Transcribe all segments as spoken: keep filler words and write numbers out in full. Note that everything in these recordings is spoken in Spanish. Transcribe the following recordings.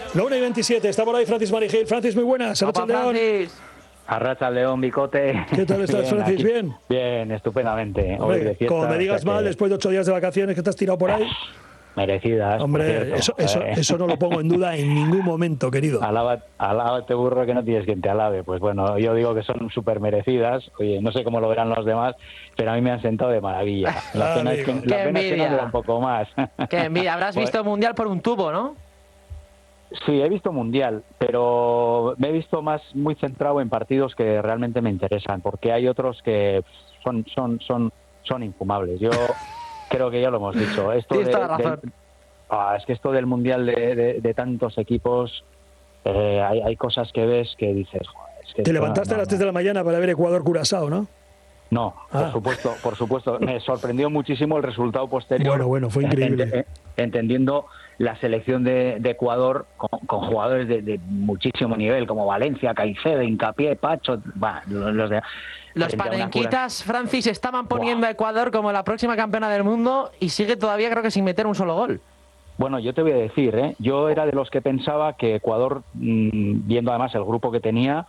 La una y veintisiete, está por ahí Francis Marigil. Francis, muy buenas. Papá Francis. Arracha León, bicote. ¿Qué tal estás, bien, Francis? Aquí. ¿Bien? Bien, estupendamente. Hombre, de fiesta, como me digas o sea mal, que... después de ocho días de vacaciones que te has tirado por ahí. Merecidas. Hombre, eso, eso, eso no lo pongo en duda en ningún momento, querido. Alaba, alábate, burro, que no tienes quien te alabe. Pues bueno, yo digo que son súper merecidas. Oye, no sé cómo lo verán los demás, pero a mí me han sentado de maravilla. La Ah, pena, es que, la pena es que no dura un poco más. Qué envidia. Habrás pues, visto Mundial por un tubo, ¿no? Sí, he visto Mundial, pero me he visto más muy centrado en partidos que realmente me interesan, porque hay otros que son son son son infumables. Yo creo que ya lo hemos dicho. Esto Tienes de, toda la razón. de, ah, es que esto del Mundial de, de, de tantos equipos, eh, hay, hay cosas que ves que dices... Joder, es que Te esto, levantaste no, a las no. tres de la mañana para ver Ecuador-Curazao, ¿no? No, por Ah. supuesto, por supuesto. Me sorprendió muchísimo el resultado posterior. Bueno, bueno, fue increíble. Ent- entendiendo la selección de, de Ecuador con, con jugadores de, de muchísimo nivel, como Valencia, Caicedo, Hincapié, Pacho, bah, los de... Los frente a una panenquitas, Francis, estaban poniendo Buah. a Ecuador como la próxima campeona del mundo y sigue todavía, creo que sin meter un solo gol. Bueno, yo te voy a decir, ¿eh? yo era de los que pensaba que Ecuador, mmm, viendo además el grupo que tenía,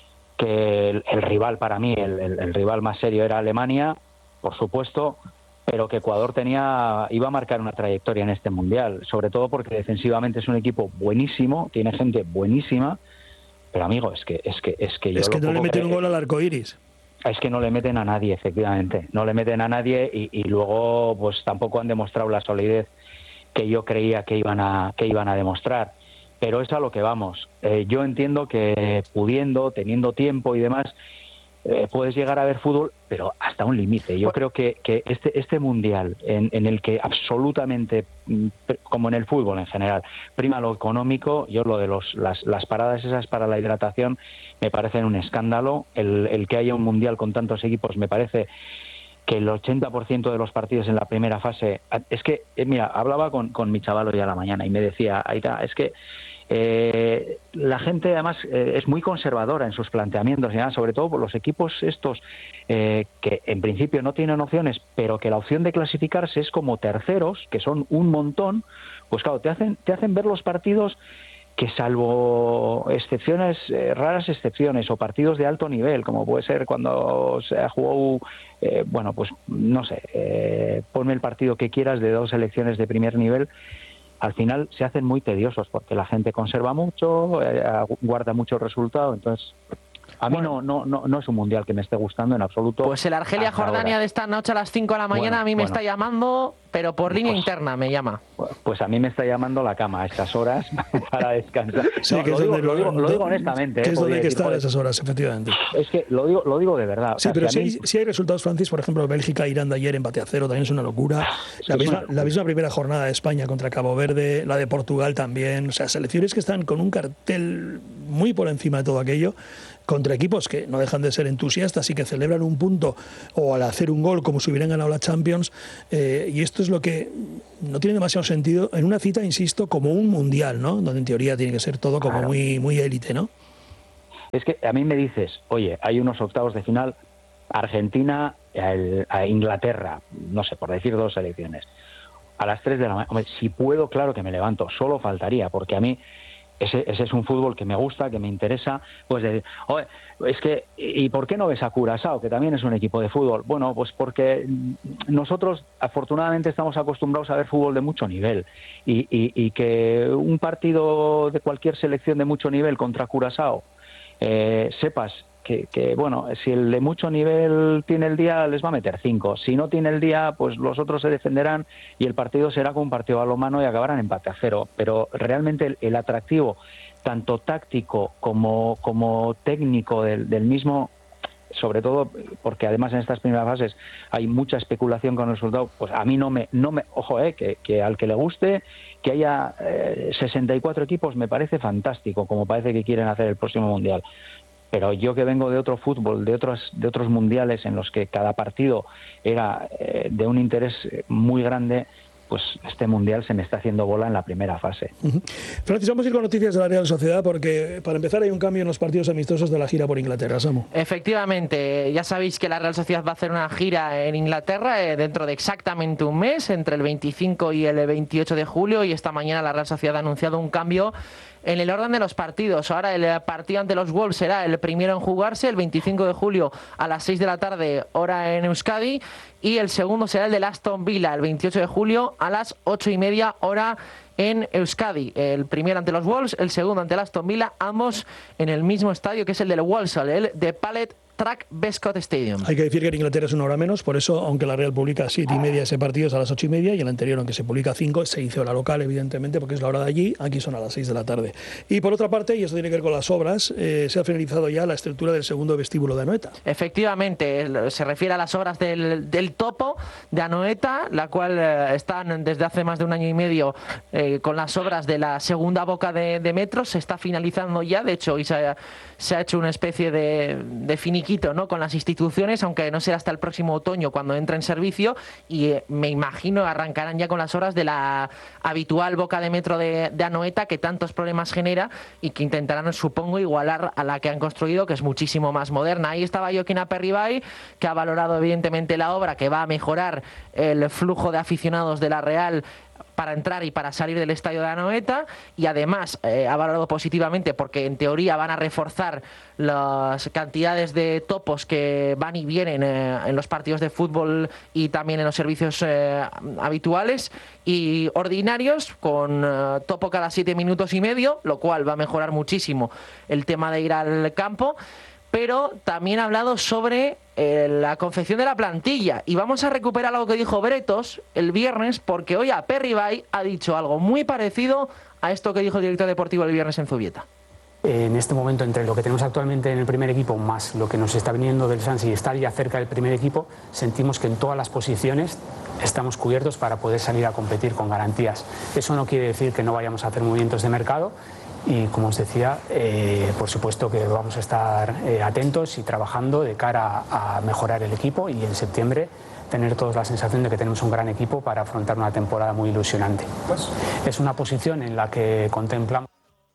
que el, el rival para mí, el, el, el rival más serio era Alemania, por supuesto, pero que Ecuador tenía iba a marcar una trayectoria en este Mundial, sobre todo porque defensivamente es un equipo buenísimo, tiene gente buenísima, pero amigo, es que es que es que yo Es que lo no le poco meten que- un gol al arco iris. es que no le meten a nadie, efectivamente, no le meten a nadie y, y luego pues tampoco han demostrado la solidez que yo creía que iban a que iban a demostrar. Pero es a lo que vamos. Eh, yo entiendo que pudiendo, teniendo tiempo y demás, eh, puedes llegar a ver fútbol, pero hasta un límite. Yo creo que, que este este mundial, en, en el que absolutamente, mm, como en el fútbol en general, prima lo económico, yo lo de los las, las paradas esas para la hidratación me parecen un escándalo. El, el que haya un mundial con tantos equipos me parece que el ochenta por ciento de los partidos en la primera fase... Es que, eh, mira, hablaba con, con mi chaval hoy a la mañana y me decía, Aita, es que eh, la gente además eh, es muy conservadora en sus planteamientos, ¿ya? Sobre todo por los equipos estos eh, que en principio no tienen opciones, pero que la opción de clasificarse es como terceros, que son un montón, pues claro, te hacen, te hacen ver los partidos que salvo excepciones, eh, raras excepciones o partidos de alto nivel, como puede ser cuando se jugó, eh, bueno, pues no sé, eh, ponme el partido que quieras de dos selecciones de primer nivel, al final se hacen muy tediosos porque la gente conserva mucho, eh, guarda mucho resultado, entonces... A mí Bueno. no, no, no, no es un mundial que me esté gustando en absoluto. Pues el Argelia-Jordania de esta noche a las cinco de la mañana Bueno, a mí me bueno. está llamando, pero por línea Pues- interna me llama. Pues a mí me está llamando la cama a estas horas para descansar. Sí, No, que lo, es digo, donde lo, digo, lo digo honestamente. Que eh, es donde podría hay que decir, estar a joder, esas horas, efectivamente. Es que lo digo, lo digo de verdad. O Sí, sea, pero si a si mí- hay, si hay resultados, Francis, por ejemplo, Bélgica-Irán de ayer empate a cero, también es una locura. Es La que es misma, una locura. la misma primera jornada de España contra Cabo Verde, la de Portugal también. O sea, selecciones que están con un cartel muy por encima de todo aquello, contra equipos que no dejan de ser entusiastas y que celebran un punto o al hacer un gol como si hubieran ganado la Champions. Eh, y esto es lo que no tiene demasiado sentido en una cita, insisto, como un mundial, ¿no? Donde en teoría tiene que ser todo como Claro. muy, muy élite, ¿no? Es que a mí me dices, oye, hay unos octavos de final, Argentina el- a Inglaterra, no sé, por decir dos selecciones, a las tres de la mañana. Hombre, si puedo, claro que me levanto, solo faltaría, porque a mí ese, ese es un fútbol que me gusta, que me interesa, pues decir, oye, es que, ¿y por qué no ves a Curazao, que también es un equipo de fútbol? Bueno, pues porque nosotros afortunadamente estamos acostumbrados a ver fútbol de mucho nivel y, y, y que un partido de cualquier selección de mucho nivel contra Curazao, eh, sepas que, que, bueno, si el de mucho nivel tiene el día, les va a meter cinco. Si no tiene el día, pues los otros se defenderán y el partido será como un partido a lo mano y acabarán empate a cero. Pero realmente el, el atractivo, tanto táctico como, como técnico del, del mismo, sobre todo porque además en estas primeras fases hay mucha especulación con el resultado, pues a mí no me, no me ojo, eh, que, que al que le guste, que haya eh, sesenta y cuatro equipos, me parece fantástico, como parece que quieren hacer el próximo Mundial. Pero yo que vengo de otro fútbol, de otros de otros mundiales en los que cada partido era eh, de un interés muy grande, pues este Mundial se me está haciendo bola en la primera fase. Uh-huh. Francis, vamos a ir con noticias de la Real Sociedad, porque para empezar hay un cambio en los partidos amistosos de la gira por Inglaterra, Samu. Efectivamente, ya sabéis que la Real Sociedad va a hacer una gira en Inglaterra eh, dentro de exactamente un mes, entre el veinticinco y el veintiocho de julio, y esta mañana la Real Sociedad ha anunciado un cambio en el orden de los partidos. Ahora el partido ante los Wolves será el primero en jugarse, el veinticinco de julio a las seis de la tarde, hora en Euskadi, y el segundo será el de Aston Villa, el veintiocho de julio a las ocho y media, hora en Euskadi. El primero ante los Wolves, el segundo ante el Aston Villa, ambos en el mismo estadio, que es el del Walsall, el de Pallet Track Bescot Stadium. Hay que decir que en Inglaterra es una hora menos, por eso, aunque la Real publica a siete y media, ese partido es a las ocho y media, y el anterior, aunque se publica a cinco, se hizo la local, evidentemente, porque es la hora de allí. Aquí son a las seis de la tarde. Y por otra parte, y esto tiene que ver con las obras, eh, se ha finalizado ya la estructura del segundo vestíbulo de Anoeta. Efectivamente, se refiere a las obras del, del topo de Anoeta, la cual eh, están desde hace más de un año y medio eh, con las obras de la segunda boca de, de metro. Se está finalizando ya, de hecho, y se ha, se ha hecho una especie de, de finiquito, ¿no?, con las instituciones, aunque no será hasta el próximo otoño cuando entre en servicio, y eh, me imagino arrancarán ya con las obras de la habitual boca de metro de, de Anoeta, que tantos problemas genera y que intentarán, supongo, igualar a la que han construido, que es muchísimo más moderna. Ahí estaba Joaquín Aperribay, que ha valorado evidentemente la obra, que va a mejorar el flujo de aficionados de la Real para entrar y para salir del estadio de Anoeta, y además eh, ha valorado positivamente porque en teoría van a reforzar las cantidades de topos que van y vienen eh, en los partidos de fútbol y también en los servicios eh, habituales y ordinarios, con eh, topo cada siete minutos y medio, lo cual va a mejorar muchísimo el tema de ir al campo. Pero también ha hablado sobre eh, la confección de la plantilla. Y vamos a recuperar algo que dijo Bretos el viernes, porque hoy Aperribay ha dicho algo muy parecido a esto que dijo el director deportivo el viernes en Zubieta. En este momento, entre lo que tenemos actualmente en el primer equipo más lo que nos está viniendo del Swansea y estar ya cerca del primer equipo, sentimos que en todas las posiciones estamos cubiertos para poder salir a competir con garantías. Eso no quiere decir que no vayamos a hacer movimientos de mercado. Y como os decía, eh, por supuesto que vamos a estar eh, atentos y trabajando de cara a, a mejorar el equipo, y en septiembre tener todos la sensación de que tenemos un gran equipo para afrontar una temporada muy ilusionante. Pues es una posición en la que contemplamos.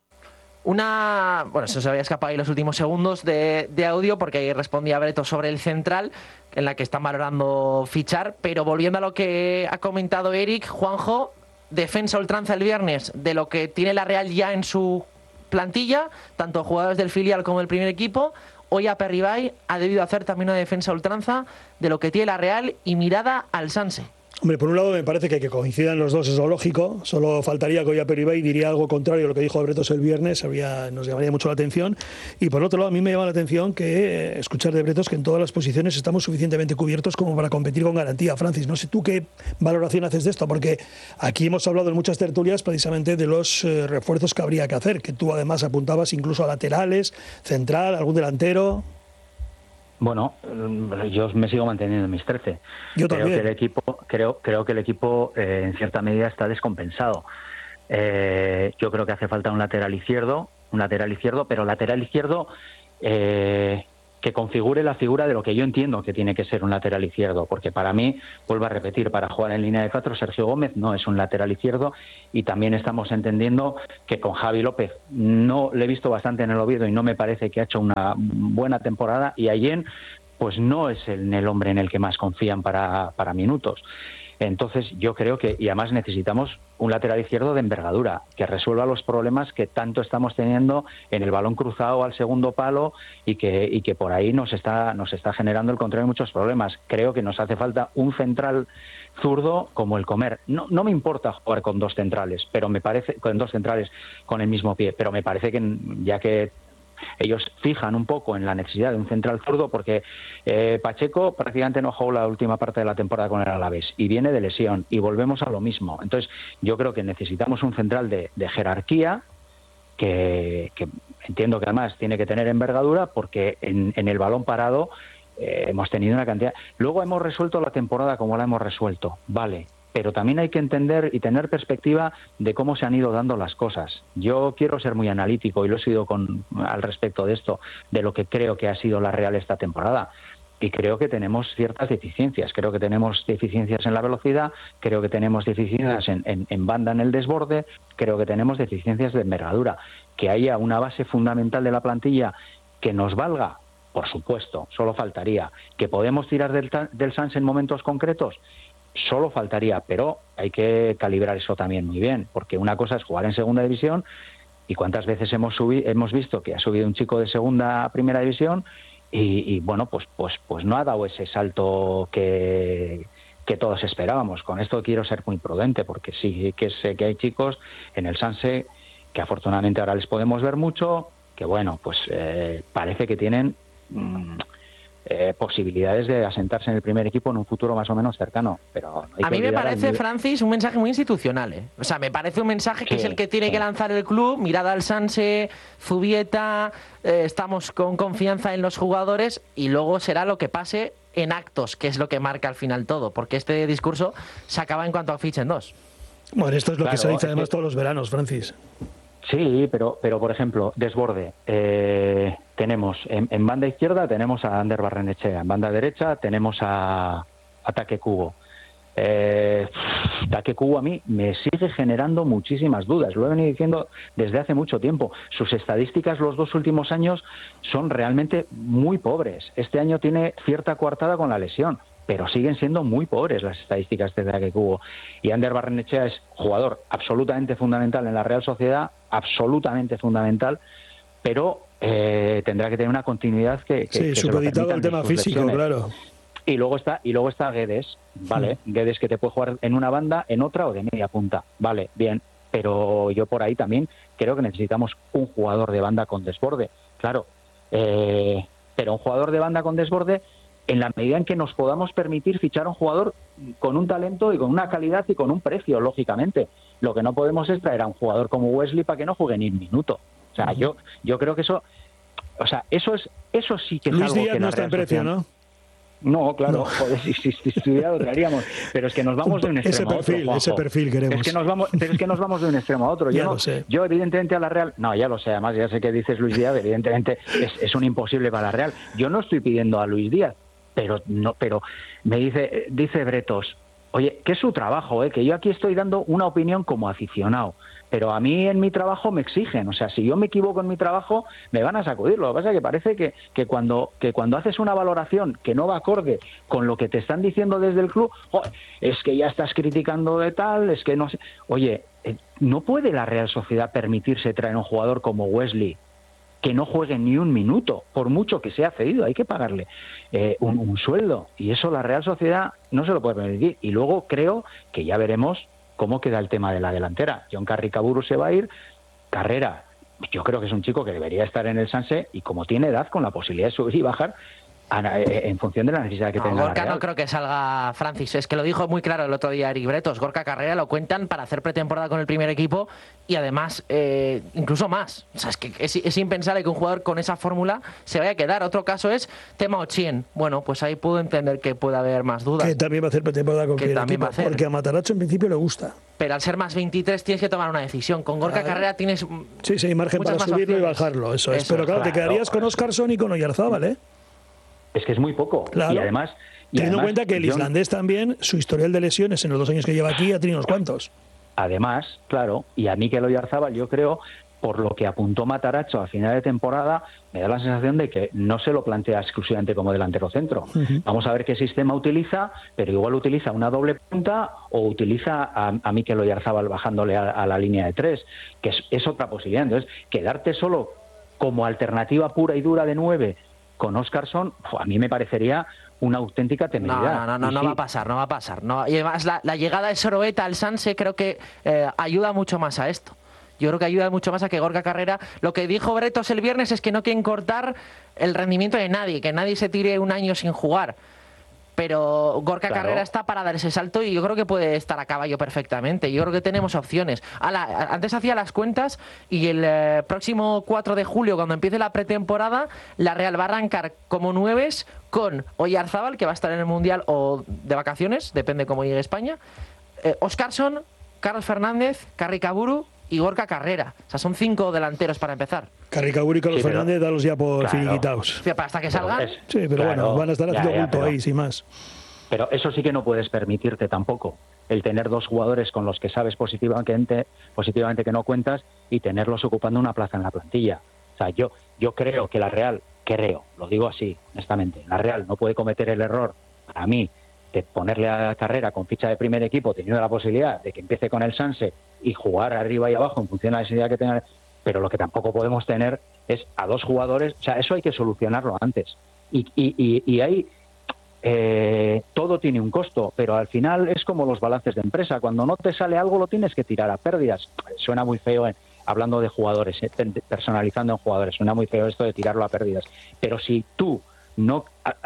Una, bueno, eso se había escapado ahí los últimos segundos de, de audio, porque ahí respondía Breto sobre el central, en la que están valorando fichar. Pero volviendo a lo que ha comentado Eric, Juanjo, defensa ultranza el viernes de lo que tiene la Real ya en su plantilla, tanto jugadores del filial como del primer equipo. Hoy Aperribay ha debido hacer también una defensa ultranza de lo que tiene la Real y mirada al Sanse. Hombre, por un lado me parece que que coincidan los dos es lo lógico, solo faltaría que hoy Aperribay diría algo contrario a lo que dijo Bretos el viernes, habría, nos llamaría mucho la atención. Y por otro lado, a mí me llama la atención que eh, escuchar de Bretos que en todas las posiciones estamos suficientemente cubiertos como para competir con garantía. Francis, no sé tú qué valoración haces de esto, porque aquí hemos hablado en muchas tertulias precisamente de los eh, refuerzos que habría que hacer, que tú además apuntabas incluso a laterales, central, algún delantero. Bueno, yo me sigo manteniendo en mis trece. Yo creo también. que el equipo, creo, creo que el equipo eh, en cierta medida está descompensado. Eh, yo creo que hace falta un lateral izquierdo, un lateral izquierdo, pero lateral izquierdo eh, que configure la figura de lo que yo entiendo que tiene que ser un lateral izquierdo, porque para mí, vuelvo a repetir, para jugar en línea de cuatro, Sergio Gómez no es un lateral izquierdo, y también estamos entendiendo que con Javi López no le he visto bastante en el Oviedo y no me parece que ha hecho una buena temporada, y Allen pues no es el, el hombre en el que más confían para, para minutos. Entonces yo creo que, y además necesitamos un lateral izquierdo de envergadura, que resuelva los problemas que tanto estamos teniendo en el balón cruzado al segundo palo, y que, y que por ahí nos está, nos está generando el contrario muchos problemas. Creo que nos hace falta un central zurdo como el Comer. No, no me importa jugar con dos centrales, pero me parece, con dos centrales con el mismo pie, pero me parece que ya que ellos fijan un poco en la necesidad de un central zurdo, porque eh, Pacheco prácticamente no jugó la última parte de la temporada con el Alavés y viene de lesión, y volvemos a lo mismo. Entonces yo creo que necesitamos un central de, de jerarquía, que, que entiendo que además tiene que tener envergadura, porque en, en el balón parado eh, hemos tenido una cantidad. Luego hemos resuelto la temporada como la hemos resuelto, vale, pero también hay que entender y tener perspectiva de cómo se han ido dando las cosas. Yo quiero ser muy analítico, y lo he sido con, al respecto de esto, de lo que creo que ha sido la Real esta temporada. y creo que tenemos ciertas deficiencias. Creo que tenemos deficiencias en la velocidad, creo que tenemos deficiencias en, en, en banda en el desborde, creo que tenemos deficiencias de envergadura. Que haya una base fundamental de la plantilla que nos valga, por supuesto, solo faltaría. Que podemos tirar del, del Sanse en momentos concretos, solo faltaría, pero hay que calibrar eso también muy bien, porque una cosa es jugar en segunda división, y cuántas veces hemos subido, hemos visto que ha subido un chico de segunda a primera división y, y bueno, pues pues pues no ha dado ese salto que, que todos esperábamos. Con esto quiero ser muy prudente, porque sí que sé que hay chicos en el Sanse que afortunadamente ahora les podemos ver mucho, que bueno, pues eh, parece que tienen mmm, eh, posibilidades de asentarse en el primer equipo en un futuro más o menos cercano. Pero no hay a que mí me parece, al... Francis, un mensaje muy institucional, ¿eh? O sea, me parece un mensaje que sí, es el que tiene sí. que lanzar el club. Mirada al Sanse, Zubieta, eh, estamos con confianza en los jugadores, y luego será lo que pase en actos, que es lo que marca al final todo, porque este discurso se acaba en cuanto fichen dos. Bueno, esto es lo claro, que se dice además que... todos los veranos, Francis. Sí, pero, pero por ejemplo, desborde. Eh, tenemos en, en banda izquierda tenemos a Ander Barrenechea, en banda derecha tenemos a, a Take Kubo. Eh, Take Kubo a mí me sigue generando muchísimas dudas, lo he venido diciendo desde hace mucho tiempo. Sus estadísticas los dos últimos años son realmente muy pobres. Este año tiene cierta coartada con la lesión, pero siguen siendo muy pobres las estadísticas de Take Kubo. Y Ander Barrenechea es jugador absolutamente fundamental en la Real Sociedad, absolutamente fundamental, pero eh, tendrá que tener una continuidad que, que, sí, que supeditado al tema físico, lesiones. Claro. Y luego está y luego está Guedes, vale, mm. Guedes que te puede jugar en una banda, en otra o de media punta, vale, bien, pero yo por ahí también creo que necesitamos un jugador de banda con desborde, claro, eh, pero un jugador de banda con desborde en la medida en que nos podamos permitir fichar a un jugador con un talento y con una calidad y con un precio, lógicamente. Lo que no podemos es traer a un jugador como Wesley para que no juegue ni un minuto. O sea, uh-huh. yo yo creo que eso, o sea, eso es eso sí que es Luis algo Díaz que no la está en Real precio, Sociedad... ¿no? No, claro, no. Joder, si, si, si estuviera lo traeríamos, pero es que nos vamos de un extremo ese perfil, a otro, ese perfil queremos. Es que nos vamos, pero es que nos vamos de un extremo a otro. Ya Yo, lo no, sé. yo evidentemente a la Real, no, ya lo sé, además ya sé que dices Luis Díaz, evidentemente es, es un imposible para la Real. Yo no estoy pidiendo a Luis Díaz, pero no, pero me dice dice Bretos, oye, que es su trabajo, ¿eh? Que yo aquí estoy dando una opinión como aficionado, pero a mí en mi trabajo me exigen, o sea, si yo me equivoco en mi trabajo me van a sacudir. Lo que pasa es que parece que, que cuando que cuando haces una valoración que no va acorde con lo que te están diciendo desde el club, oh, es que ya estás criticando de tal, es que no sé, oye, eh, no puede la Real Sociedad permitirse traer un jugador como Wesley que no juegue ni un minuto, por mucho que sea cedido, hay que pagarle eh, un, un sueldo, y eso la Real Sociedad no se lo puede permitir. Y luego creo que ya veremos cómo queda el tema de la delantera. John Carricaburu se va a ir, Carrera, yo creo que es un chico que debería estar en el Sanse, y como tiene edad, con la posibilidad de subir y bajar, en función de la necesidad que no, tenga Gorka la Real. No creo que salga, Francis, es que lo dijo muy claro el otro día Eric Bretos. Gorka Carrera lo cuentan para hacer pretemporada con el primer equipo, y además eh, incluso más. O sea, es que es, es impensable que un jugador con esa fórmula se vaya a quedar. Otro caso es tema Ochien. Bueno, pues ahí puedo entender que puede haber más dudas. Que también va a hacer pretemporada con el equipo, va a hacer. Porque a Matarazzo en principio le gusta. Pero al ser más veintitrés tienes que tomar una decisión. Con Gorka claro. Carrera tienes sí, sí, hay margen para subirlo opciones. Y bajarlo, eso, eso es. Pero claro, claro, te quedarías con Oscarson y con Oyarzábal, ¿eh? Es que es muy poco. Claro. Y además... Y Teniendo en además, cuenta que el John, islandés también, su historial de lesiones en los dos años que lleva aquí, ha tenido unos cuantos. Además, claro, y a Mikel Oyarzábal, yo creo, por lo que apuntó Matarazzo a final de temporada, me da la sensación de que no se lo plantea exclusivamente como delantero centro. Uh-huh. Vamos a ver qué sistema utiliza, pero igual utiliza una doble punta o utiliza a, a Mikel Oyarzábal bajándole a, a la línea de tres, que es, es otra posibilidad. Entonces, quedarte solo como alternativa pura y dura de nueve con Oscarson, a mí me parecería una auténtica temeridad. No, no, no, no, no sí. va a pasar, no va a pasar. No, y además la, la llegada de Soroeta al Sanse creo que eh, ayuda mucho más a esto. Yo creo que ayuda mucho más a que Gorka Carrera... Lo que dijo Bretos el viernes es que no quieren cortar el rendimiento de nadie, que nadie se tire un año sin jugar. Pero Gorka claro. Carrera está para dar ese salto, y yo creo que puede estar a caballo perfectamente. Yo creo que tenemos opciones. Ala, antes hacía las cuentas, y el eh, próximo cuatro de julio, cuando empiece la pretemporada, la Real va a arrancar como nueves con Oyarzábal, que va a estar en el Mundial o de vacaciones, depende cómo llegue España, eh, Oscarson, Carlos Fernández, Carricaburu y Gorka Carrera. O sea, son cinco delanteros para empezar. Carricaburu y Carlos sí, Fernández, dalos ya por claro, finiquitados. Pero hasta que salgan. Es, sí, pero claro, bueno, van a estar haciendo ya, culto ahí, sin más. Pero eso sí que no puedes permitirte tampoco, el tener dos jugadores con los que sabes positivamente, positivamente que no cuentas y tenerlos ocupando una plaza en la plantilla. O sea, yo, yo creo que la Real, creo, lo digo así, honestamente, la Real no puede cometer el error, para mí, de ponerle a Carrera con ficha de primer equipo, teniendo la posibilidad de que empiece con el Sanse y jugar arriba y abajo en función de la necesidad que tenga. Pero lo que tampoco podemos tener es a dos jugadores, o sea, eso hay que solucionarlo antes. Y, y, y, y ahí... Eh, todo tiene un costo, pero al final es como los balances de empresa. Cuando no te sale algo lo tienes que tirar a pérdidas. Suena muy feo eh, hablando de jugadores, eh, personalizando en jugadores, suena muy feo esto de tirarlo a pérdidas. Pero si tú no...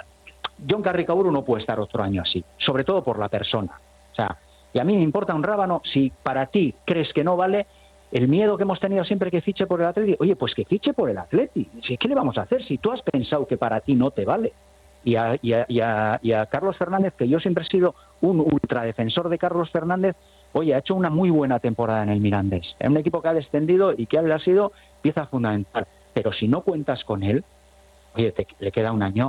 John Carricaburu no puede estar otro año así, sobre todo por la persona. O sea, y a mí me importa un rábano si para ti crees que no vale. El miedo que hemos tenido siempre que fiche por el Atleti, oye, pues que fiche por el Atleti. ¿Qué le vamos a hacer si tú has pensado que para ti no te vale? Y a, y, a, y, a, y a Carlos Fernández, que yo siempre he sido un ultradefensor de Carlos Fernández, oye, ha hecho una muy buena temporada en el Mirandés. Es un equipo que ha descendido y que ha sido pieza fundamental. Pero si no cuentas con él, oye, te, le queda un año,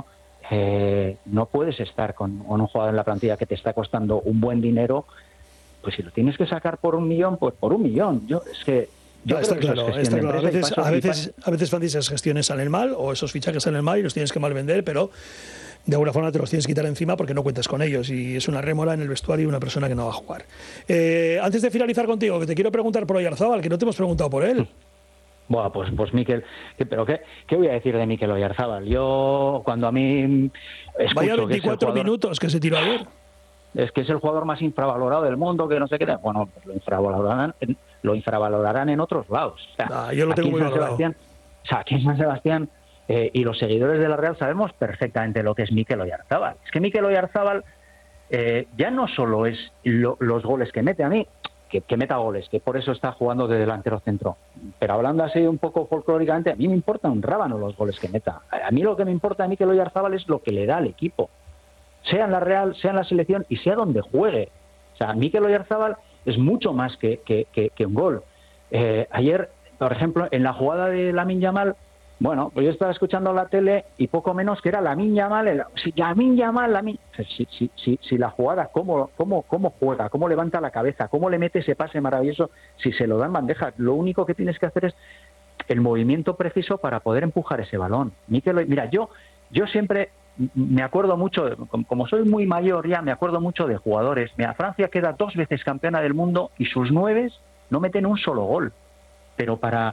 eh, no puedes estar con, con un jugador en la plantilla que te está costando un buen dinero, pues si lo tienes que sacar por un millón, pues por un millón. Yo es que... No, está claro, está claro. A veces, a veces, a veces Francis, esas gestiones salen mal o esos fichajes salen mal y los tienes que mal vender, pero de alguna forma te los tienes que quitar encima porque no cuentas con ellos y es una rémora en el vestuario y una persona que no va a jugar. Eh, antes de finalizar contigo, que te quiero preguntar por Oyarzábal, que no te hemos preguntado por él. Bueno, pues, pues Mikel, ¿pero qué, qué voy a decir de Mikel Oyarzábal? Yo, cuando a mí... Vaya veinticuatro que minutos que se tiró ayer. Es que es el jugador más infravalorado del mundo, que no sé qué. Bueno, pues lo infravalorarán, lo infravalorarán en otros lados. O sea, ah, yo lo tengo muy valorado. O sea, aquí en San Sebastián eh, y los seguidores de la Real sabemos perfectamente lo que es Mikel Oyarzábal. Es que Mikel Oyarzábal eh, ya no solo es lo, los goles que mete a mí, que, que meta goles, que por eso está jugando de delantero centro. Pero hablando así un poco folclóricamente, a mí me importa un rábano los goles que meta. A mí lo que me importa a Mikel Oyarzábal es lo que le da al equipo. Sea en la Real, sea en la selección y sea donde juegue. O sea, Mikel Oyarzábal es mucho más que, que, que, que un gol. Eh, ayer, por ejemplo, en la jugada de Lamine Yamal, bueno, pues yo estaba escuchando la tele y poco menos que era Lamine Yamal, el, si Lamine Yamal, Lamine, si, si, si, si la jugada, cómo, cómo, cómo juega, cómo levanta la cabeza, cómo le mete ese pase maravilloso, si se lo dan bandeja, lo único que tienes que hacer es el movimiento preciso para poder empujar ese balón. Mikel, mira, yo, yo siempre... me acuerdo mucho, como soy muy mayor ya, me acuerdo mucho de jugadores. Mira, Francia queda dos veces campeona del mundo y sus nueves no meten un solo gol. Pero para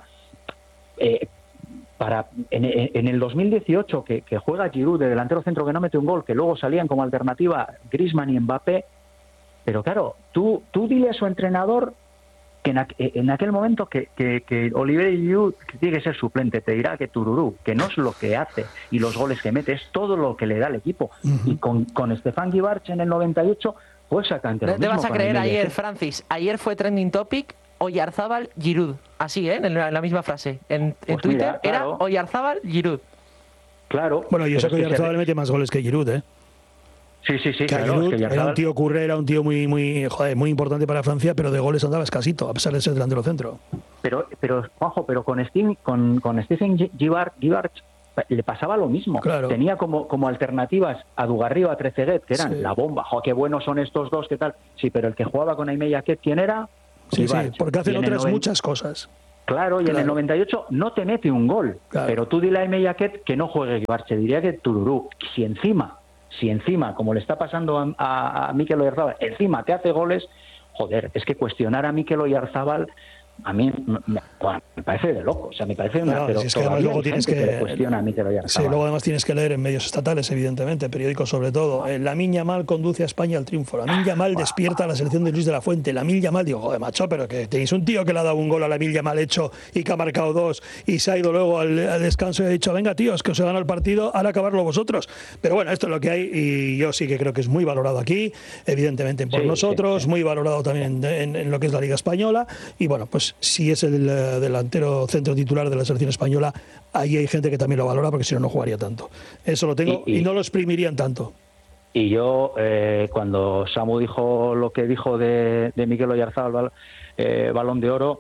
eh, para en, en el dos mil dieciocho que, que juega Giroud de delantero centro que no mete un gol, que luego salían como alternativa Griezmann y Mbappé. Pero claro, tú, tú dile a su entrenador que en, aqu en aquel momento que, que, que Olivier Giroud que tiene que ser suplente, te dirá que Tururú, que no es lo que hace y los goles que mete, es todo lo que le da al equipo. Uh-huh. Y con, con Stefan Guibarch en el noventa y ocho fue exactamente lo mismo. Te vas a creer ayer, Francis, ayer fue trending topic Oyarzábal Giroud, así, ¿eh? En la, en la misma frase. En, pues en Twitter mira, claro. Era Oyarzábal Giroud. Claro. Bueno, yo sé que Oyarzábal se... mete más goles que Giroud, ¿eh? Sí, sí, sí. Claro, Giroud, es que era un tío curré, era un tío muy, muy, joder, muy importante para Francia, pero de goles andaba escasito, a pesar de ser delantero centro. Pero, pero, Juanjo, pero con Steve, con, con Stephen Guibarch le pasaba lo mismo. Claro. Tenía como, como alternativas a Dugarry o a Trezeguet, que eran sí. la bomba. Jo, qué buenos son estos dos, qué tal. Sí, pero el que jugaba con Aimé Jacquet, ¿quién era? Sí, Guibarch. Sí, porque hacen otras noventa muchas cosas. Claro, y claro. en el noventa y ocho no te mete un gol. Claro. Pero tú dile a Aimé Jacquet que no juegue Guibarch, diría que Tururú. Si encima... Si encima, como le está pasando a, a, a Mikel Oyarzábal, encima te hace goles, joder, es que cuestionar a Mikel Oyarzábal a mí me, bueno, me parece de loco, o sea, me parece una... No, pero si es que además luego tienes que... que cuestiona a Mikel Oyarzábal. Sí, luego además tienes que leer en medios estatales, evidentemente, periódicos sobre todo. Eh, Lamine Yamal conduce a España al triunfo. Lamine Yamal despierta a la selección de Luis de la Fuente. Lamine Yamal, digo, joder, macho, pero que tenéis un tío que le ha dado un gol a Lamine Yamal hecho y que ha marcado dos y se ha ido luego al, al descanso y ha dicho, venga, tíos, que os he ganado el partido, ahora acabarlo vosotros. Pero bueno, esto es lo que hay y yo sí que creo que es muy valorado aquí, evidentemente por sí, nosotros, sí, sí. muy valorado también en, en, en lo que es la Liga Española y bueno, pues si es el delantero centro titular de la selección española, ahí hay gente que también lo valora porque si no, no jugaría tanto. Eso lo tengo y, y, y no lo exprimirían tanto. Y yo, eh, cuando Samu dijo lo que dijo de, de Mikel Oyarzábal, eh, Balón de Oro,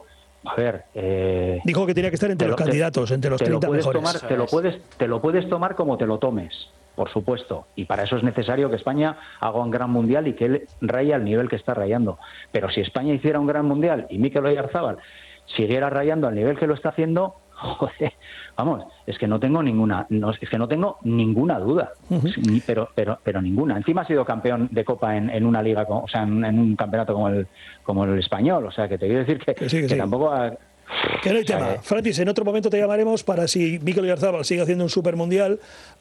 A ver... Eh, Dijo que tenía que estar entre los candidatos, entre los treinta mejores. Tomar, te, lo puedes, te lo puedes tomar como te lo tomes, por supuesto. Y para eso es necesario que España haga un gran mundial y que él raye al nivel que está rayando. Pero si España hiciera un gran mundial y Mikel Oyarzabal siguiera rayando al nivel que lo está haciendo, joder, vamos, es que no tengo ninguna, no, es que no tengo ninguna duda, uh-huh. ni, pero, pero, pero ninguna. Encima ha sido campeón de Copa en, en una liga, o sea, en, en un campeonato como el, como el español. O sea, que te quiero decir que, que, sí, que, que sí. tampoco ha, Que no hay tema. Eh, Francis, en otro momento te llamaremos para si Mikel Oyarzabal sigue haciendo un supermundial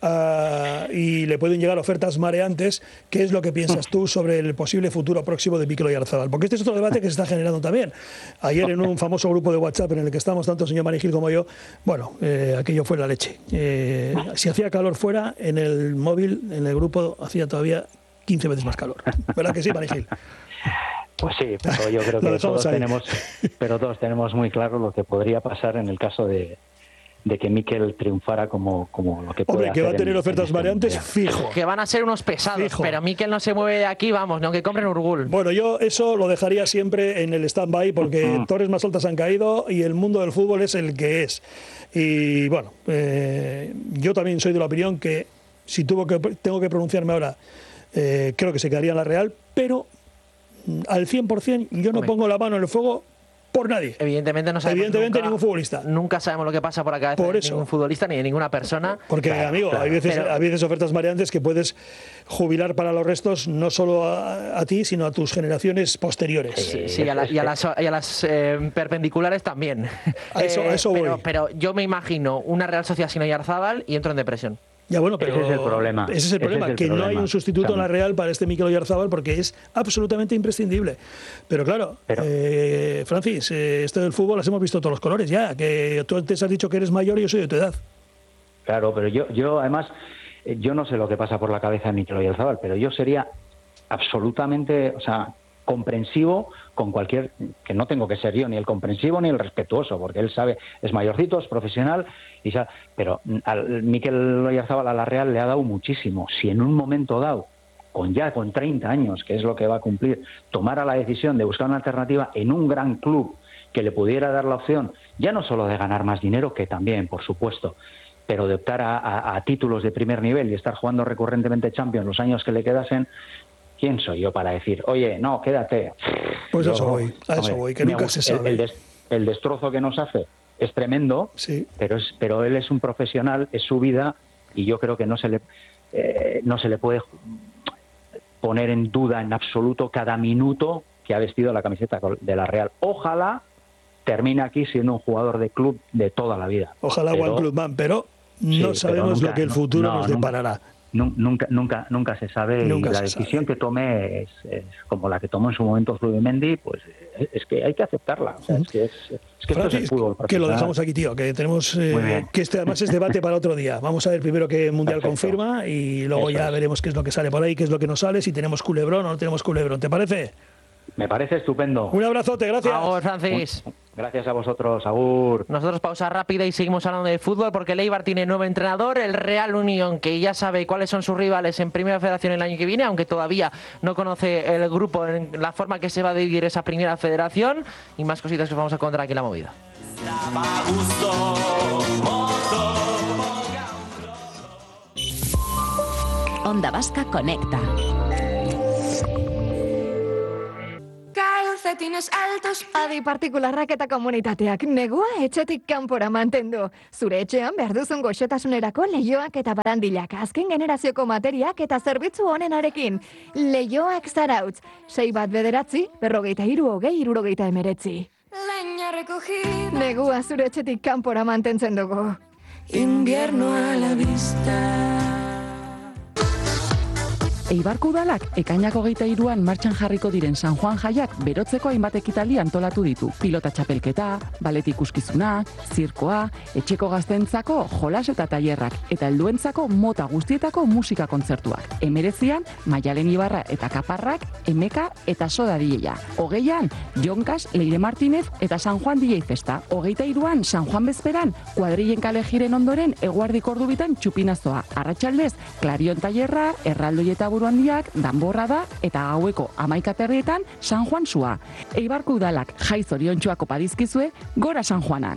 uh, y le pueden llegar ofertas mareantes. ¿Qué es lo que piensas tú sobre el posible futuro próximo de Mikel Oyarzabal? Porque este es otro debate que se está generando también. Ayer en un famoso grupo de WhatsApp en el que estamos tanto el señor Marigil como yo, bueno, eh, aquello fue la leche. Eh, si hacía calor fuera, en el móvil, en el grupo, hacía todavía quince veces más calor. ¿Verdad que sí, Marigil? Pues sí, pero yo creo que todos tenemos, pero todos tenemos muy claro lo que podría pasar en el caso de, de que Mikel triunfara como, como lo que puede Hombre, que hacer va a tener en, ofertas en variantes, este fijo. Que van a ser unos pesados, fijo. Pero Mikel no se mueve de aquí, vamos, no que compren Urgul. Bueno, yo eso lo dejaría siempre en el stand-by porque uh-huh. torres más altas han caído y el mundo del fútbol es el que es. Y bueno, eh, yo también soy de la opinión que si tuvo que, tengo que pronunciarme ahora, eh, creo que se quedaría en la Real, pero al cien por ciento yo no Hombre. pongo la mano en el fuego por nadie. Evidentemente no sabemos Evidentemente nunca, ningún futbolista. Nunca sabemos lo que pasa por la cabeza por de eso. ningún futbolista ni de ninguna persona. Porque, claro, amigo, claro. hay veces Pero, hay veces ofertas mareantes que puedes jubilar para los restos no solo a, a ti, sino a tus generaciones posteriores. Sí, sí y a, la, y a las, y a las eh, perpendiculares también. A eso, eh, a eso pero, voy. Pero yo me imagino una Real Sociedad sin Oyarzabal y entro en depresión. Ya bueno, pero ese es el problema. Ese es el problema, es el que problema. No hay un sustituto También. en la Real para este Mikel Oyarzabal porque es absolutamente imprescindible. Pero claro, pero, eh, Francis, eh, esto del fútbol las hemos visto todos los colores ya, que tú antes has dicho que eres mayor y yo soy de tu edad. Claro, pero yo, yo además, yo no sé lo que pasa por la cabeza de Mikel Oyarzabal, pero yo sería absolutamente, o sea, comprensivo con cualquier, que no tengo que ser yo ni el comprensivo ni el respetuoso, porque él sabe, es mayorcito, es profesional, y sabe, pero al Mikel Oyarzabal a la Real le ha dado muchísimo. Si en un momento dado, con ya con treinta años, que es lo que va a cumplir, tomara la decisión de buscar una alternativa en un gran club que le pudiera dar la opción, ya no solo de ganar más dinero, que también, por supuesto, pero de optar a, a, a títulos de primer nivel y estar jugando recurrentemente Champions los años que le quedasen, ¿quién soy yo para decir, oye, no, quédate? Pues a eso voy, a eso voy, que nunca se sabe. El, el, des, el destrozo que nos hace es tremendo, sí. pero es, pero él es un profesional, es su vida, y yo creo que no se le, eh, no se le puede poner en duda en absoluto cada minuto que ha vestido la camiseta de la Real. Ojalá termine aquí siendo un jugador de club de toda la vida. Ojalá pero, One Club Man, pero no sí, sabemos pero nunca, lo que el futuro no, nos deparará. Nunca, Nunca, nunca, nunca se sabe nunca y la se decisión sabe. que tome es, es como la que tomó en su momento Zubimendi, pues es que hay que aceptarla. O sea, es que, es, es que Francis, esto es el fútbol que lo dejamos aquí, tío, que tenemos eh, que este además es debate para otro día. Vamos a ver primero qué Mundial Perfecto. confirma y luego Eso ya es. veremos qué es lo que sale por ahí, qué es lo que nos sale, si tenemos culebrón o no tenemos culebrón. ¿Te parece? Me parece estupendo. Un abrazote, gracias. Agur, Francis. Gracias a vosotros, agur. Nosotros pausa rápida y seguimos hablando de fútbol porque el Eibar tiene nuevo entrenador, el Real Unión, que ya sabe cuáles son sus rivales en Primera Federación el año que viene, aunque todavía no conoce el grupo en la forma que se va a dividir esa Primera Federación, y más cositas que os vamos a contar aquí en La Movida. Onda Vasca Conecta. Calcetines altos. Adi partikularrak eta komunitateak negua etxetik kanpora mantendu. Zure etxean behar duzun goxotasunerako leioak eta barandilak, azken generazioko materiak eta zerbitzu honenarekin. Leioak Zarautz. Sei bat bederatzi, berrogeita hiru hogei hirurogeita emeretzi. Negua zure etxetik kanpora mantentzen dugu. Invierno a la vista. Eibarko udalak ekainako hogeita hiruan martxan jarriko diren San Juan jaiak berotzeko hainbat ekitaldi antolatu ditu. Pilota txapelketa, balet ikuskizuna, zirkoa, etxeko gaztentzako jolas eta tailerrak eta helduentzako mota guztietako musika kontzertuak. Hemeretzian Maialen Ibarra eta Kaparrak, Emeka eta Soda D J-a. Hogeian Jonkas, Leire Martinez eta San Juan D J Festa. Hogeita hiruan San Juan bezperan kuadrillen kale jiren ondoren eguardiko ordu bitan txupinazoa. Arratsaldez Klarion tailerra, erraldoi eta buru Buru Handiak, Danborrada eta gaueko hamaika terrietan San Juan sua. Eibarko udalak jai zoriontsuak opa dizkizue, gora San Juanak.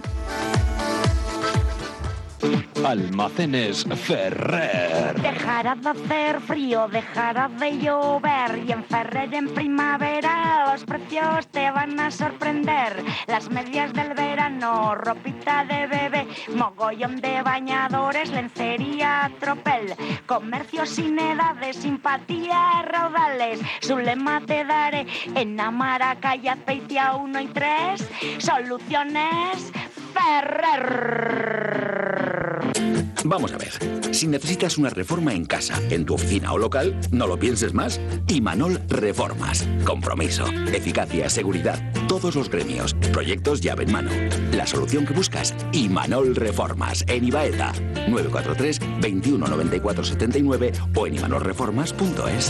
Almacenes Ferrer. Dejará de hacer frío, dejará de llover y en Ferrer en primavera los precios te van a sorprender. Las medias del verano, ropita de bebé, mogollón de bañadores, lencería, tropel, comercio sin edades, simpatía, raudales. Su lema te daré en Amaraca y Azpeitia uno y tres, Soluciones Ferrer. Vamos a ver, si necesitas una reforma en casa, en tu oficina o local, no lo pienses más. Imanol Reformas. Compromiso, eficacia, seguridad, todos los gremios, proyectos llave en mano. La solución que buscas, Imanol Reformas, en Ibaeta. nueve cuatro tres, veintiuno noventa y cuatro setenta y nueve o en imanol reformas punto es.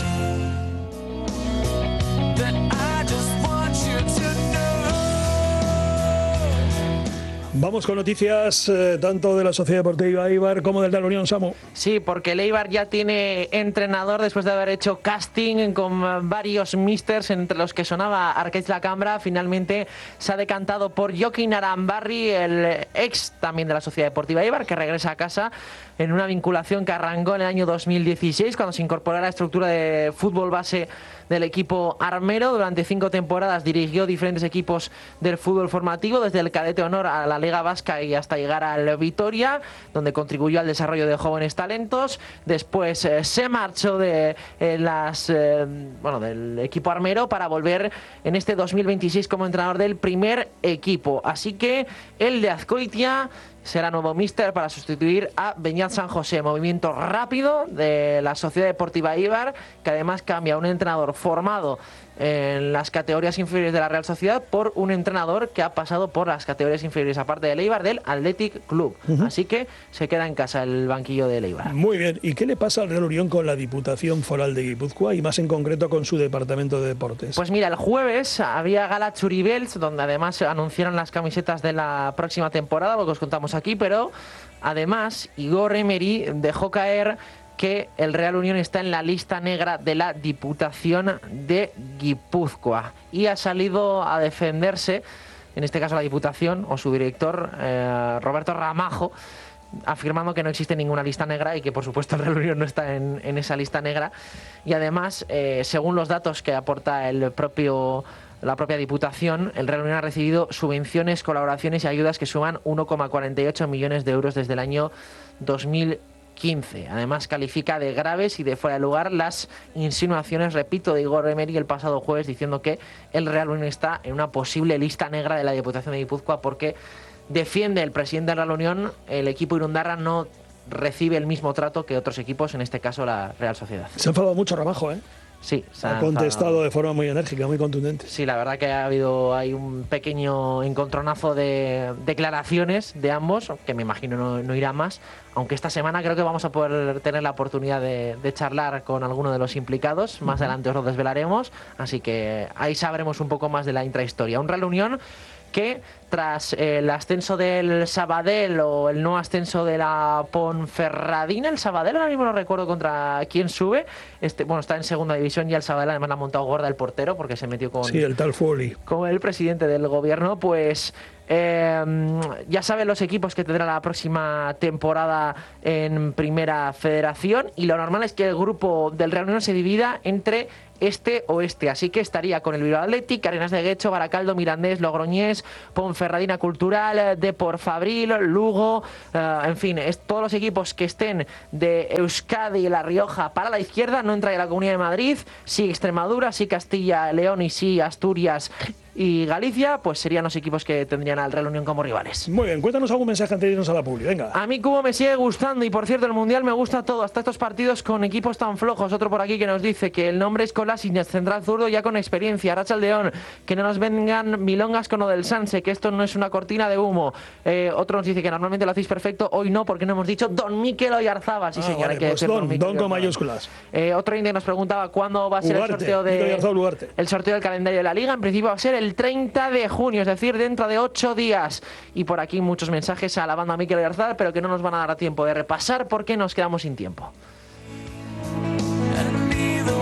Vamos con noticias eh, tanto de la Sociedad Deportiva Eibar como del Real Unión, Samu. Sí, porque el Eibar ya tiene entrenador después de haber hecho casting con varios místers, entre los que sonaba Arqueix Lacambra. Finalmente se ha decantado por Joaquín Arambarri, el ex también de la Sociedad Deportiva Eibar, que regresa a casa en una vinculación que arrancó en el año dos mil dieciséis, cuando se incorporó a la estructura de fútbol base del equipo armero. Durante cinco temporadas dirigió diferentes equipos del fútbol formativo, desde el cadete honor a la Liga Vasca y hasta llegar al Vitoria, donde contribuyó al desarrollo de jóvenes talentos. Después eh, se marchó de eh, las eh, bueno del equipo armero para volver en este dos mil veintiséis como entrenador del primer equipo. Así que el de Azcoitia será nuevo míster para sustituir a Beñat San José. Movimiento rápido de la Sociedad Deportiva Eibar, que además cambia a un entrenador formado en las categorías inferiores de la Real Sociedad por un entrenador que ha pasado por las categorías inferiores, aparte del Eibar, del Athletic Club. Uh-huh. Así que se queda en casa el banquillo del Eibar. Muy bien. ¿Y qué le pasa al Real Unión con la Diputación Foral de Guipúzcoa y más en concreto con su Departamento de Deportes? Pues mira, el jueves había Gala Churibels, donde además anunciaron las camisetas de la próxima temporada, lo que os contamos aquí, pero además Igor Emery dejó caer que el Real Unión está en la lista negra de la Diputación de Guipúzcoa y ha salido a defenderse, en este caso la Diputación o su director eh, Roberto Ramajo, afirmando que no existe ninguna lista negra y que por supuesto el Real Unión no está en, en esa lista negra. Y además, eh, según los datos que aporta el propio la propia Diputación, el Real Unión ha recibido subvenciones, colaboraciones y ayudas que suman uno coma cuarenta y ocho millones de euros desde el año dos mil quince. Además, califica de graves y de fuera de lugar las insinuaciones, repito, de Igor Emery el pasado jueves, diciendo que el Real Unión está en una posible lista negra de la Diputación de Guipúzcoa porque defiende el presidente del Real Unión, el equipo Irundarra no recibe el mismo trato que otros equipos, en este caso la Real Sociedad. Se ha enfadado mucho Ramajo, ¿eh? Sí, se ha contestado enfadado de forma muy enérgica, muy contundente. Sí, la verdad que ha habido hay un pequeño encontronazo de declaraciones de ambos, que me imagino no, no irá más, aunque esta semana creo que vamos a poder tener la oportunidad de, de charlar con alguno de los implicados. Más uh-huh. adelante os lo desvelaremos, así que ahí sabremos un poco más de la intrahistoria. Un Real Unión que tras el ascenso del Sabadell o el no ascenso de la Ponferradina, el Sabadell ahora mismo no recuerdo contra quién sube, este, bueno, está en segunda división y el Sabadell además la ha montado gorda el portero porque se metió con, sí, el tal Foley, con el presidente del gobierno. Pues eh, ya saben los equipos que tendrá la próxima temporada en Primera Federación y lo normal es que el grupo del Real Unión se divida entre este o este, así que estaría con el Bilbao Athletic, Arenas de Guecho, Baracaldo, Mirandés, Logroñés, Ponferradina Cultural, Depor Fabril, Lugo, uh, en fin, es, todos los equipos que estén de Euskadi y La Rioja para la izquierda. No entra en la Comunidad de Madrid, sí Extremadura, sí Castilla, León y sí Asturias y Galicia, pues serían los equipos que tendrían al Real Unión como rivales. Muy bien, cuéntanos algún mensaje antes de irnos a la publi, venga. A mí Cubo me sigue gustando y por cierto el Mundial me gusta todo, hasta estos partidos con equipos tan flojos. Otro por aquí que nos dice que el nombre es Kolasinac, central zurdo ya con experiencia. Arratsaldeon, que no nos vengan milongas con lo del Sanse, que esto no es una cortina de humo. Eh, otro nos dice que normalmente lo hacéis perfecto, hoy no, porque no hemos dicho Don Mikel Oyarzábal. Sí, ah, señor, vale, hay que pues decir Don, Don, don con mayúsculas. Eh, otro índice nos preguntaba cuándo va a ser Ugarte, el sorteo de el sorteo del calendario de la Liga. En principio va a ser el treinta de junio, es decir, dentro de ocho días. Y por aquí muchos mensajes a la banda Mikel Oyarzábal, pero que no nos van a dar tiempo de repasar porque nos quedamos sin tiempo.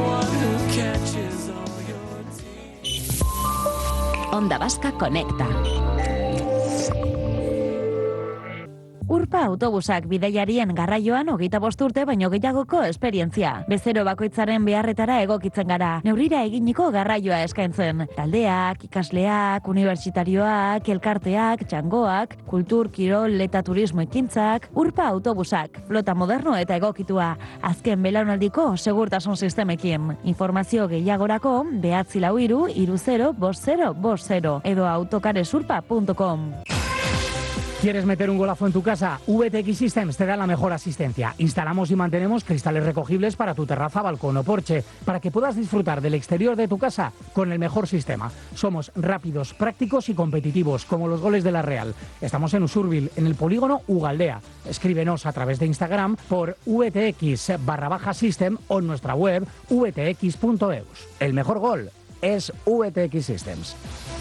Onda Vasca Conecta. Urpa autobusak bidaiarien garraioan hogeita bost urte baino gehiagoko esperientzia. Bezero bakoitzaren beharretara egokitzen gara. Neurrira eginiko garraioa eskaintzen. Taldeak, ikasleak, unibertsitarioak, elkarteak, txangoak, kultur, kirol eta turismo ekintzak, Urpa autobusak. Flota moderno eta egokitua. Azken belaunaldiko segurtasun sistemekin. Informazio gehiagorako behatzi lau hiru hiru zero bost zero bost zero edo autocaresurpa punto com. ¿Quieres meter un golazo en tu casa? V T X Systems te da la mejor asistencia. Instalamos y mantenemos cristales recogibles para tu terraza, balcón o porche, para que puedas disfrutar del exterior de tu casa con el mejor sistema. Somos rápidos, prácticos y competitivos, como los goles de la Real. Estamos en Usurbil, en el polígono Ugaldea. Escríbenos a través de Instagram por vtx barra baja system o en nuestra web v t x punto e u s. El mejor gol es V T X Systems.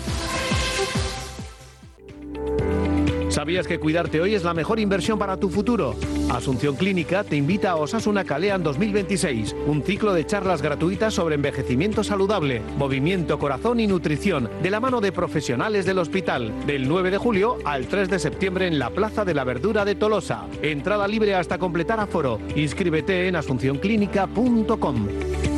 ¿Sabías que cuidarte hoy es la mejor inversión para tu futuro? Asunción Clínica te invita a Osasuna Kalean dos mil veintiséis, un ciclo de charlas gratuitas sobre envejecimiento saludable, movimiento, corazón y nutrición, de la mano de profesionales del hospital, del nueve de julio al tres de septiembre en la Plaza de la Verdura de Tolosa. Entrada libre hasta completar aforo. Inscríbete en asunción clínica punto com.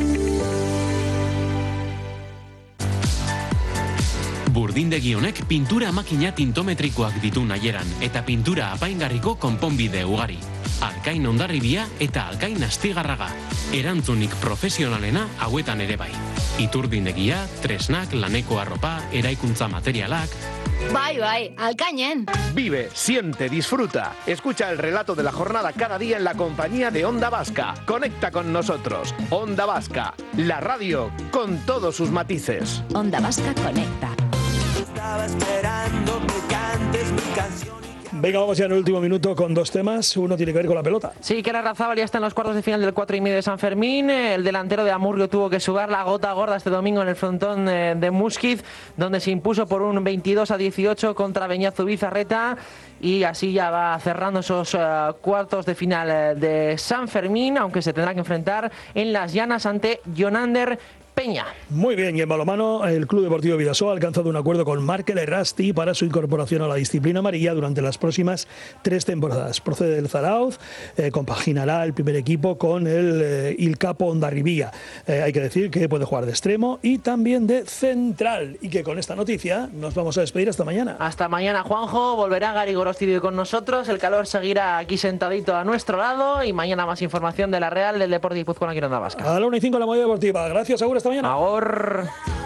Burdindegi honek pintura makina tintometrikoak ditu nahieran eta pintura apaingarriko konponbide ugari. Alkain Hondarribia eta Alkain Astigarraga. Erantzunik profesionalena hauetan ere bai. Iturdindegia, tresnak, laneko arropa, eraikuntza materialak. Bai, bai, Alkainen. Vive, siente, disfruta. Escucha el relato de la jornada cada día en la compañía de Onda Vasca. Conecta con nosotros. Onda Vasca, la radio con todos sus matices. Onda Vasca Conecta. Estaba esperando que cantes mi canción. Venga, vamos ya en el último minuto con dos temas. Uno tiene que ver con la pelota. Sí, que Larrazábal ya está en los cuartos de final del cuatro y medio de San Fermín. El delantero de Amurrio tuvo que sudar la gota gorda este domingo en el frontón de Musquiz, donde se impuso por un veintidós a dieciocho contra Beñazo Bizarreta. Y así ya va cerrando esos uh, cuartos de final de San Fermín, aunque se tendrá que enfrentar en las llanas ante Jonander Peña. Muy bien, y en balonmano el Club Deportivo Bidasoa ha alcanzado un acuerdo con Markel Errasti para su incorporación a la disciplina amarilla durante las próximas tres temporadas. Procede del Zarauz, eh, compaginará el primer equipo con el eh, Il Capo Hondarribia. Eh, hay que decir que puede jugar de extremo y también de central. Y que con esta noticia nos vamos a despedir hasta mañana. Hasta mañana, Juanjo. Volverá Gary Gorostidio con nosotros. El calor seguirá aquí sentadito a nuestro lado. Y mañana más información de la Real, del Deportivo Guipuzcoano aquí en Onda Vasca. A la una y cinco en la Movida Deportiva. Gracias, Agur. Hasta mañana. Ahora.